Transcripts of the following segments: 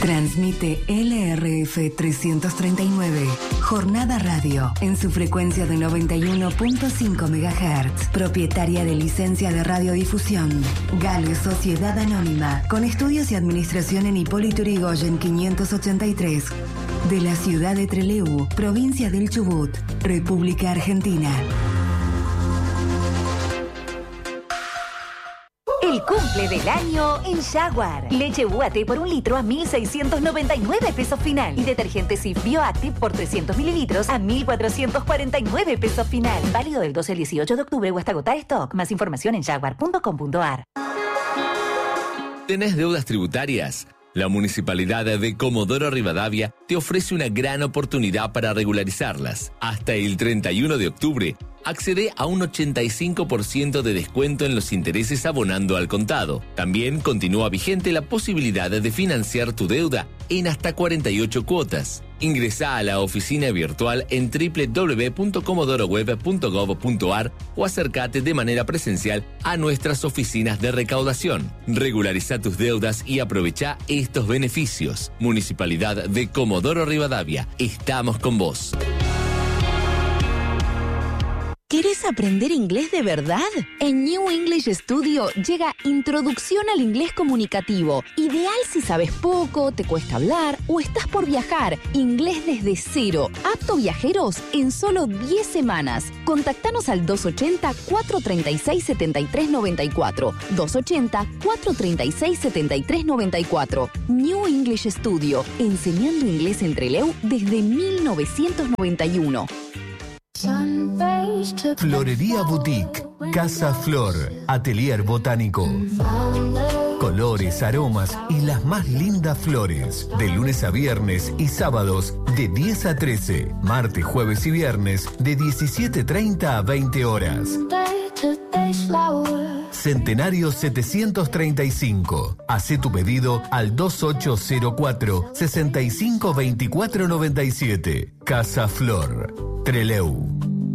Transmite LRF 339, Jornada Radio, en su frecuencia de 91.5 MHz, propietaria de licencia de radiodifusión. Gale Sociedad Anónima, con estudios y administración en Hipólito Yrigoyen 583, de la ciudad de Trelew, provincia del Chubut, República Argentina. El cumple del año en Jaguar. Leche UAT por 1 litro a 1.699 pesos final. Y detergente Cif Bioactive por 300 mililitros a 1.449 pesos final. Válido del 12 al 18 de octubre o hasta agotar stock. Más información en jaguar.com.ar. ¿Tenés deudas tributarias? La Municipalidad de Comodoro Rivadavia te ofrece una gran oportunidad para regularizarlas. Hasta el 31 de octubre, accede a un 85% de descuento en los intereses abonando al contado. También continúa vigente la posibilidad de financiar tu deuda en hasta 48 cuotas. Ingresá a la oficina virtual en www.comodoroweb.gov.ar o acércate de manera presencial a nuestras oficinas de recaudación. Regulariza tus deudas y aprovecha estos beneficios. Municipalidad de Comodoro Rivadavia, estamos con vos. ¿Quieres aprender inglés de verdad? En New English Studio llega Introducción al Inglés Comunicativo. Ideal si sabes poco, te cuesta hablar o estás por viajar. Inglés desde cero. Apto viajeros en solo 10 semanas. Contactanos al 280-436-7394. 280-436-7394. New English Studio. Enseñando inglés en Trelew desde 1991. Florería Boutique, Casa Flor, Atelier Botánico. Colores, aromas y las más lindas flores. De lunes a viernes y sábados de 10 a 13. Martes, jueves y viernes de 17:30 a 20 horas. Centenario 735. Hacé tu pedido al 2804-652497. Casa Flor, Trelew.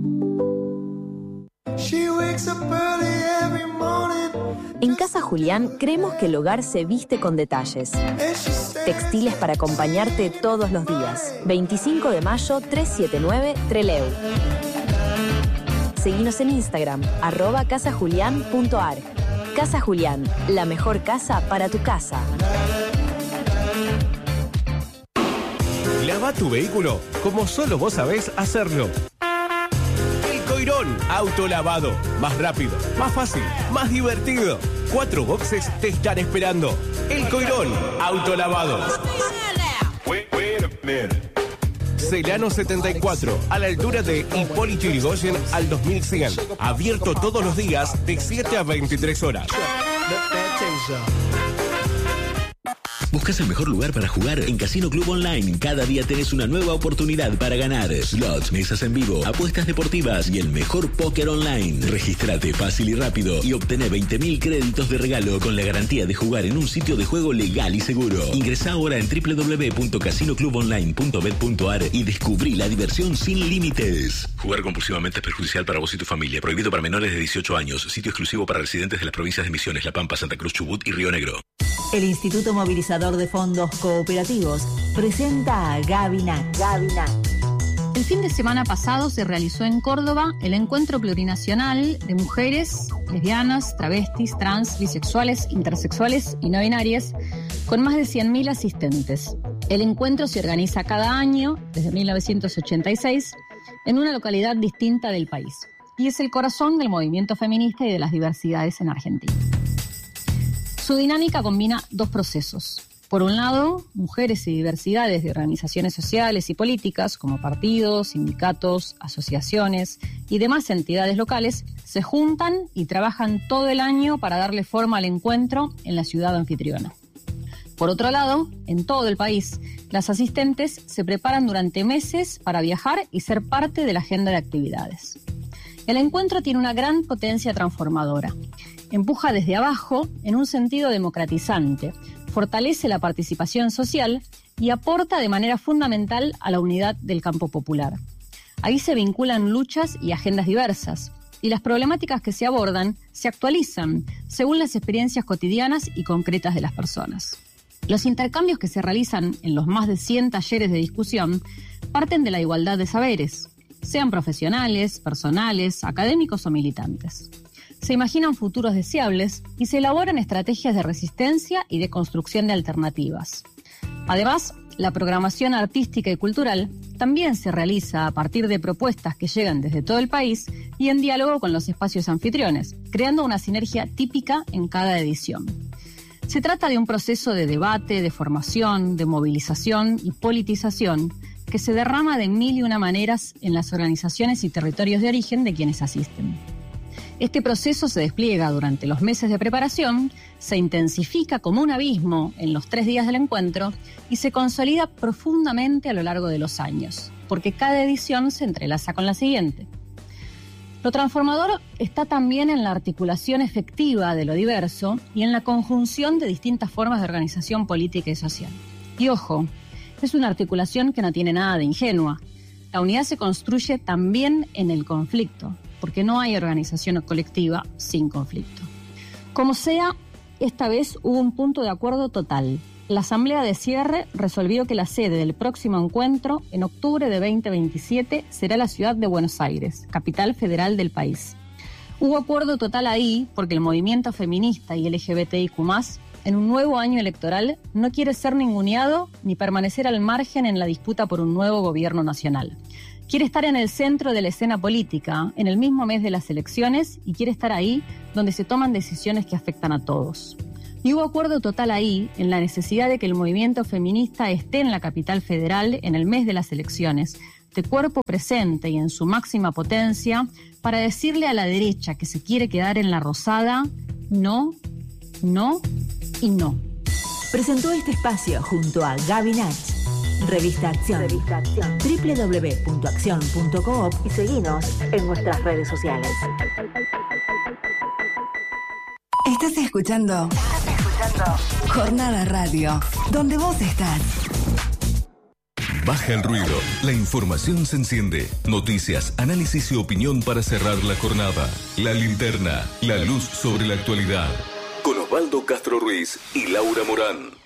En Casa Julián creemos que el hogar se viste con detalles. Textiles para acompañarte todos los días. 25 de mayo 379 Trelew. Seguinos en Instagram, @casajulian.ar. Casa Julián, la mejor casa para tu casa. Lava tu vehículo como solo vos sabés hacerlo. El Coirón Autolavado. Más rápido, más fácil, más divertido. 4 boxes te están esperando. El Coirón Autolavado. Celano 74, a la altura de Hipólito Yrigoyen al 2100. Abierto todos los días de 7 a 23 horas. ¿Buscas el mejor lugar para jugar? En Casino Club Online, cada día tenés una nueva oportunidad para ganar. Slots, mesas en vivo, apuestas deportivas y el mejor póker online. Regístrate fácil y rápido y obtené 20.000 créditos de regalo con la garantía de jugar en un sitio de juego legal y seguro. Ingresá ahora en www.casinoclubonline.bet.ar y descubrí la diversión sin límites. Jugar compulsivamente es perjudicial para vos y tu familia. Prohibido para menores de 18 años. Sitio exclusivo para residentes de las provincias de Misiones, La Pampa, Santa Cruz, Chubut y Río Negro. El Instituto Movilizador de Fondos Cooperativos presenta a Gavinat. El fin de semana pasado se realizó en Córdoba el encuentro plurinacional de mujeres, lesbianas, travestis, trans, bisexuales, intersexuales y no binarias, con más de 100.000 asistentes. El encuentro se organiza cada año, desde 1986, en una localidad distinta del país, y es el corazón del movimiento feminista y de las diversidades en Argentina. Su dinámica combina 2 procesos. Por un lado, mujeres y diversidades de organizaciones sociales y políticas, como partidos, sindicatos, asociaciones y demás entidades locales, se juntan y trabajan todo el año para darle forma al encuentro en la ciudad anfitriona. Por otro lado, en todo el país, las asistentes se preparan durante meses para viajar y ser parte de la agenda de actividades. El encuentro tiene una gran potencia transformadora. Empuja desde abajo en un sentido democratizante, fortalece la participación social y aporta de manera fundamental a la unidad del campo popular. Ahí se vinculan luchas y agendas diversas, y las problemáticas que se abordan se actualizan según las experiencias cotidianas y concretas de las personas. Los intercambios que se realizan en los más de 100 talleres de discusión parten de la igualdad de saberes, sean profesionales, personales, académicos o militantes. Se imaginan futuros deseables y se elaboran estrategias de resistencia y de construcción de alternativas. Además, la programación artística y cultural también se realiza a partir de propuestas que llegan desde todo el país y en diálogo con los espacios anfitriones, creando una sinergia típica en cada edición. Se trata de un proceso de debate, de formación, de movilización y politización que se derrama de mil y una maneras en las organizaciones y territorios de origen de quienes asisten. Este proceso se despliega durante los meses de preparación, se intensifica como un abismo en los 3 días del encuentro y se consolida profundamente a lo largo de los años, porque cada edición se entrelaza con la siguiente. Lo transformador está también en la articulación efectiva de lo diverso y en la conjunción de distintas formas de organización política y social. Y ojo, es una articulación que no tiene nada de ingenua. La unidad se construye también en el conflicto, porque no hay organización colectiva sin conflicto. Como sea, esta vez hubo un punto de acuerdo total. La Asamblea de Cierre resolvió que la sede del próximo encuentro, en octubre de 2027, será la ciudad de Buenos Aires, capital federal del país. Hubo acuerdo total ahí porque el movimiento feminista y LGBTIQ+, en un nuevo año electoral, no quiere ser ninguneado ni permanecer al margen en la disputa por un nuevo gobierno nacional. Quiere estar en el centro de la escena política, en el mismo mes de las elecciones, y quiere estar ahí donde se toman decisiones que afectan a todos. Y hubo acuerdo total ahí en la necesidad de que el movimiento feminista esté en la capital federal en el mes de las elecciones, de cuerpo presente y en su máxima potencia, para decirle a la derecha que se quiere quedar en la rosada, no, no y no. Presentó este espacio junto a Gaby Nach. Revista Acción. www.accion.coop y seguinos en nuestras redes sociales. Estás escuchando Jornada Radio, donde vos estás. Baja el ruido, la información se enciende. Noticias, análisis y opinión para cerrar la jornada. La linterna, la luz sobre la actualidad. Con Osvaldo Castro Ruiz y Laura Morán.